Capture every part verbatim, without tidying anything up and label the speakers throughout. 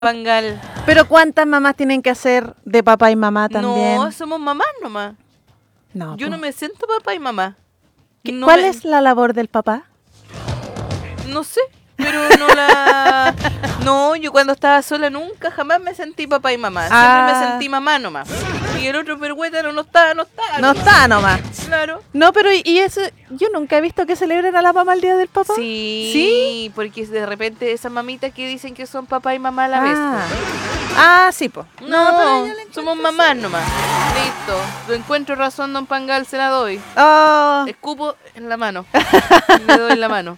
Speaker 1: Pangal.
Speaker 2: Pero ¿cuántas mamás tienen que hacer de papá y mamá también?
Speaker 1: No, somos mamás nomás.
Speaker 2: No,
Speaker 1: Yo
Speaker 2: po.
Speaker 1: no me siento papá y mamá. No
Speaker 2: ¿Cuál
Speaker 1: me-
Speaker 2: es la labor del papá?
Speaker 1: No sé, pero no la... No, yo cuando estaba sola nunca, jamás me sentí papá y mamá. Siempre
Speaker 2: Ah.
Speaker 1: me sentí mamá nomás. Y el otro pergüétano no está, no está.
Speaker 2: No está nomás.
Speaker 1: Claro.
Speaker 2: No, pero y y eso, yo nunca he visto que celebren a la mamá el día del papá.
Speaker 1: Sí,
Speaker 2: ¿Sí?
Speaker 1: porque de repente esas mamitas que dicen que son papá y mamá a la vez.
Speaker 2: Ah, ah sí, po.
Speaker 1: No,
Speaker 2: pero yo le
Speaker 1: somos mamás nomás. Listo. Lo encuentro razón, don Pangal, se la doy.
Speaker 2: Oh,
Speaker 1: Escupo en la mano. Le doy en la mano.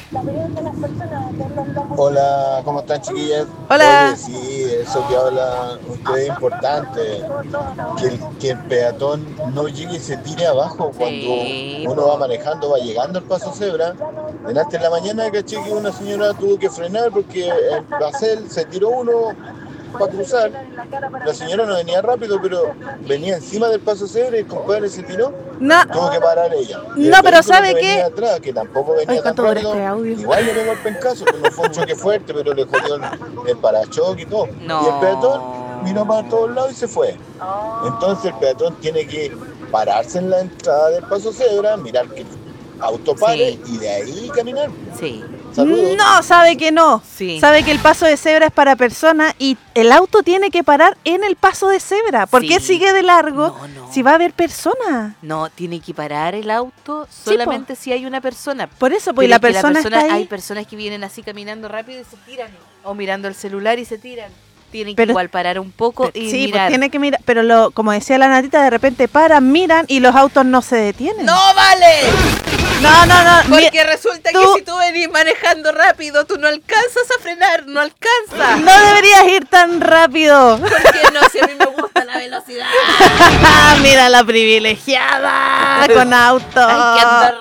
Speaker 3: Hola, ¿cómo están, chiquillas?
Speaker 2: Hola.
Speaker 3: Oye, sí, eso que habla usted es importante, que el, que el peatón no llegue y se tire abajo
Speaker 1: Sí,
Speaker 3: cuando uno va manejando, va llegando al paso cebra. Delante en la mañana caché que una señora tuvo que frenar porque el Basel se tiró uno para cruzar. La señora no venía rápido, pero venía encima del paso cebra y el compadre se tiró.
Speaker 2: no.
Speaker 3: Tuvo que parar ella. Y
Speaker 2: No,
Speaker 3: el
Speaker 2: pero
Speaker 3: vehículo
Speaker 2: ¿sabe
Speaker 3: que
Speaker 2: qué?
Speaker 3: venía atrás, que tampoco venía
Speaker 2: Ay,
Speaker 3: tan
Speaker 2: ¿cuánto dura
Speaker 3: rápido,
Speaker 2: este audio?
Speaker 3: igual le pegó el pencazo, que no fue un choque fuerte, pero le jodió el, el parachoque y todo.
Speaker 1: No.
Speaker 3: Y el peatón miró para todos lados y se fue. Entonces el peatón tiene que pararse en la entrada del paso cebra, mirar que el auto pare
Speaker 1: Sí.
Speaker 3: y de ahí caminar.
Speaker 1: sí.
Speaker 3: Saludos.
Speaker 2: No, sabe que no.
Speaker 1: Sí.
Speaker 2: Sabe que el paso de cebra es para personas y el auto tiene que parar en el paso de cebra. ¿Por qué
Speaker 1: Sí.
Speaker 2: sigue de largo
Speaker 1: No, no.
Speaker 2: si va a haber personas?
Speaker 1: No, tiene que parar el auto solamente si hay una persona.
Speaker 2: Por eso, pues
Speaker 1: Pero
Speaker 2: la
Speaker 1: es que
Speaker 2: persona, está ahí.
Speaker 1: Hay personas que vienen así caminando rápido y se tiran. O mirando el celular y se tiran. Tienen que
Speaker 2: Pero-
Speaker 1: igual parar un poco y
Speaker 2: sí, pues
Speaker 1: mirar.
Speaker 2: tiene que mirar. Pero lo, como decía la Natita, de repente paran, miran y los autos no se detienen.
Speaker 1: ¡No vale!
Speaker 2: no, no. no.
Speaker 1: Porque
Speaker 2: mi-
Speaker 1: resulta
Speaker 2: tú-
Speaker 1: que si tú venís manejando rápido, tú no alcanzas a frenar, no alcanzas.
Speaker 2: No deberías ir tan rápido.
Speaker 1: ¿Por qué no? Si a mí me gusta la velocidad.
Speaker 2: Mira la privilegiada con auto.
Speaker 1: Hay que andar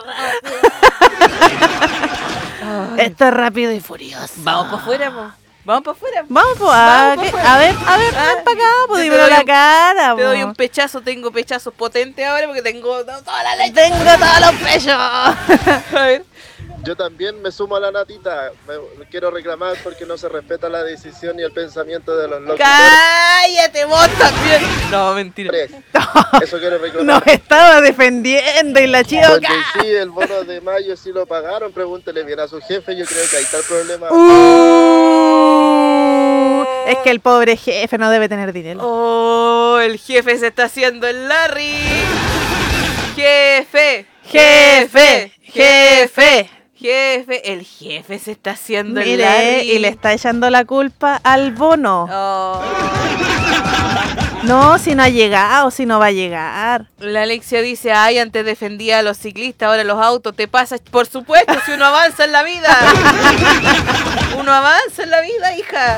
Speaker 1: rápido.
Speaker 2: Esto es rápido y furioso.
Speaker 1: Vamos para afuera, po. Vamos para afuera.
Speaker 2: Vamos, pues, a,
Speaker 1: Vamos pa'
Speaker 2: ¿qué?
Speaker 1: afuera.
Speaker 2: a ver, a ver,
Speaker 1: Ah,
Speaker 2: ven para acá,
Speaker 1: yo
Speaker 2: pues
Speaker 1: te
Speaker 2: dímelo
Speaker 1: doy
Speaker 2: la
Speaker 1: un-
Speaker 2: cara.
Speaker 1: Te doy
Speaker 2: po.
Speaker 1: un pechazo, tengo pechazos potentes ahora porque tengo toda la leche.
Speaker 2: Tengo todos los pechos.
Speaker 1: A ver.
Speaker 4: Yo también me sumo a la natita. Me, quiero reclamar porque no se respeta la decisión y el pensamiento de los locutores.
Speaker 1: ¡Cállate vos también! No, mentira.
Speaker 4: Eso quiero
Speaker 2: Nos
Speaker 4: reclamar.
Speaker 2: estaba defendiendo y la chica.
Speaker 4: Porque sí, el bono de mayo sí lo pagaron. Pregúntele bien a su jefe. Yo creo que ahí está el problema.
Speaker 2: Uh, es que el pobre jefe no debe tener dinero.
Speaker 1: ¡Oh! El jefe se está haciendo el Larry. ¡Jefe!
Speaker 2: Jefe, jefe.
Speaker 1: Jefe, el jefe se está haciendo el
Speaker 2: Mire,
Speaker 1: Larry.
Speaker 2: y le está echando la culpa al bono.
Speaker 1: Oh.
Speaker 2: No, si no ha llegado, si no va a llegar.
Speaker 1: La Alexia dice, ay, antes defendía a los ciclistas, ahora los autos, te pasa, por supuesto, si uno avanza en la vida. Uno avanza en la vida, hija.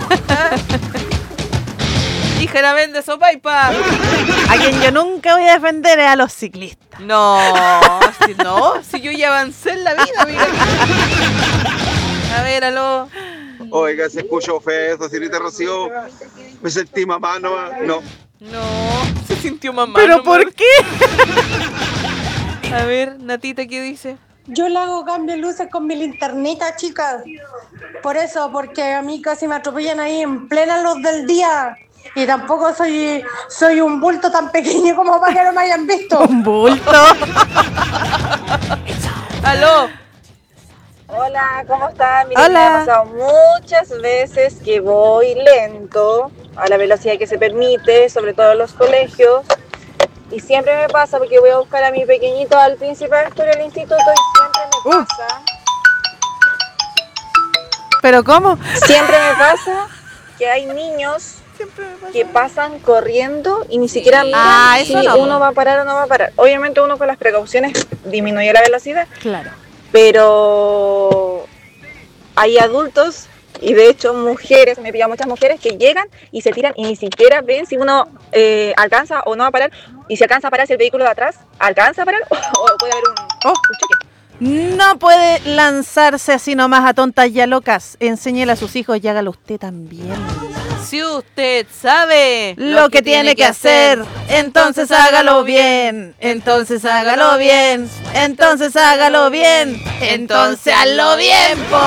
Speaker 1: Hija, la vende sopaipa.
Speaker 2: A quien yo nunca voy a defender es a los ciclistas.
Speaker 1: No, si no, si yo ya avancé en la vida, amiga. A ver, aló.
Speaker 5: Oiga, se escuchó feo, señorita Rocío. Me sentí mamá, no, no.
Speaker 1: No, se sintió mamá.
Speaker 2: ¿Pero
Speaker 1: nomás.
Speaker 2: por qué?
Speaker 1: A ver, Natita, ¿qué dice?
Speaker 6: Yo le hago cambio de luces con mi linternita, chicas. Por eso, porque a mí casi me atropellan ahí en plena luz del día. Y tampoco soy, soy un bulto tan pequeño como para que no me hayan visto.
Speaker 2: Un bulto.
Speaker 1: Aló.
Speaker 7: Hola, ¿cómo están? Miren,
Speaker 2: Hola.
Speaker 7: me ha pasado muchas veces que voy lento a la velocidad que se permite, sobre todo en los colegios. Y siempre me pasa porque voy a buscar a mi pequeñito al príncipe Arturo al instituto y siempre me
Speaker 2: Uh.
Speaker 7: pasa,
Speaker 2: ¿Pero cómo?
Speaker 7: siempre me pasa que hay niños que pasan corriendo y ni siquiera miran
Speaker 2: Ah,
Speaker 7: si
Speaker 2: eso no.
Speaker 7: uno va a parar o no va a parar. Obviamente uno con las precauciones disminuye la velocidad,
Speaker 2: Claro.
Speaker 7: pero hay adultos y de hecho mujeres, me pillan muchas mujeres que llegan y se tiran y ni siquiera ven si uno eh, alcanza o no va a parar, y si alcanza a parar, si el vehículo de atrás alcanza a parar o puede haber un,
Speaker 2: Oh.
Speaker 7: un choque.
Speaker 2: No puede lanzarse así nomás a tontas y a locas. Enséñele a sus hijos y hágalo usted también.
Speaker 1: Si usted sabe
Speaker 2: Lo que tiene que hacer, entonces hágalo bien. Entonces hágalo bien. Entonces hágalo bien. Entonces hazlo bien, po.